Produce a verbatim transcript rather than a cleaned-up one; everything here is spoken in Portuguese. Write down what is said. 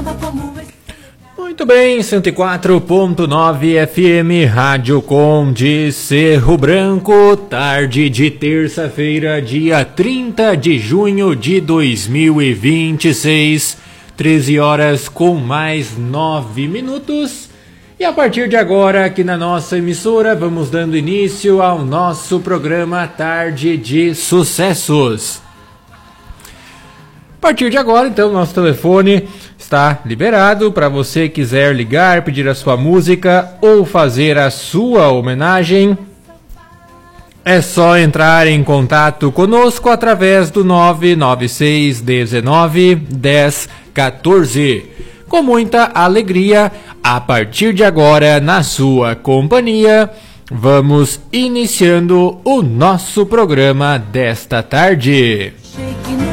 Muito bem, cento e quatro ponto nove F M, Rádio Com de Cerro Branco, tarde de terça-feira, dia trinta de junho de dois mil e vinte e seis, treze horas com mais nove minutos. E a partir de agora, aqui na nossa emissora, vamos dando início ao nosso programa Tarde de Sucessos. A partir de agora, então, nosso telefone está liberado para você quiser ligar, pedir a sua música ou fazer a sua homenagem. É só entrar em contato conosco através do nove nove seis um nove um zero um quatro. Com muita alegria, a partir de agora, na sua companhia, vamos iniciando o nosso programa desta tarde.